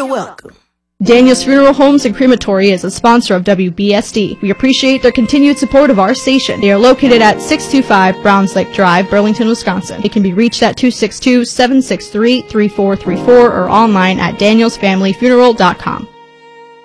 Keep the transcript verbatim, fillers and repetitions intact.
You're welcome. Daniels Funeral Homes and Crematory is a sponsor of W B S D. We appreciate their continued support of our station. They are located at six two five Browns Lake Drive, Burlington, Wisconsin. They can be reached at two six two, seven six three, three four three four or online at daniels family funeral dot com.